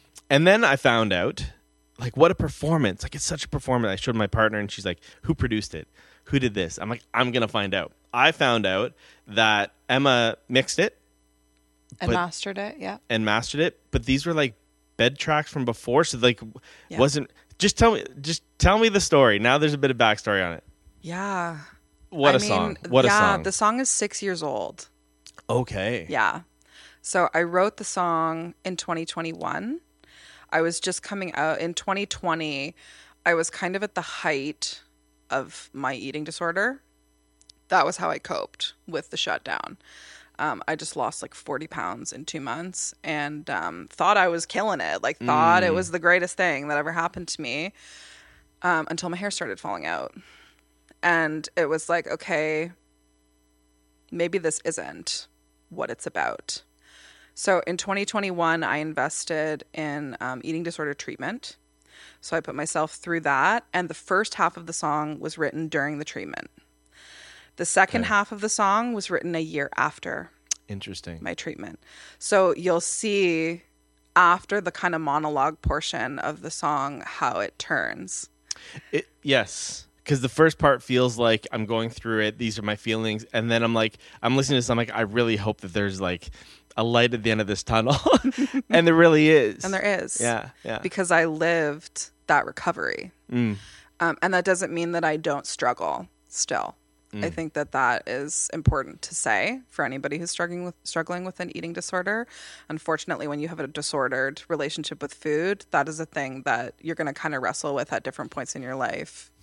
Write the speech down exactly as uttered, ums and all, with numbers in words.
And then I found out, like, what a performance. Like, it's such a performance. I showed my partner, and she's like, who produced it? Who did this? I'm like, I'm going to find out. I found out that Emma mixed it. And but, mastered it, yeah. And mastered it. But these were, like, bed tracks from before. So, like, yeah. wasn't... Just tell me Just tell me the story. Now there's a bit of backstory on it. Yeah. What I a mean, song. What yeah, a song. The song is six years old. Okay. Yeah. So I wrote the song in twenty twenty-one. I was just coming out in twenty twenty. I was kind of at the height of my eating disorder. That was how I coped with the shutdown. Um, I just lost like forty pounds in two months and um, thought I was killing it. Like thought mm. it was the greatest thing that ever happened to me um, until my hair started falling out. And it was like, okay, maybe this isn't what it's about. So in twenty twenty-one, I invested in um, eating disorder treatment. So I put myself through that. And the first half of the song was written during the treatment. The second okay. half of the song was written a year after. Interesting. My treatment. So you'll see after the kind of monologue portion of the song how it turns. It, yes. Because the first part feels like I'm going through it. These are my feelings. And then I'm like, I'm listening to this. I'm like, I really hope that there's like a light at the end of this tunnel. And there really is. And there is. Yeah. Yeah. Because I lived that recovery. Mm. Um, and that doesn't mean that I don't struggle still. Mm. I think that that is important to say for anybody who's struggling with struggling with an eating disorder. Unfortunately, when you have a disordered relationship with food, that is a thing that you're going to kind of wrestle with at different points in your life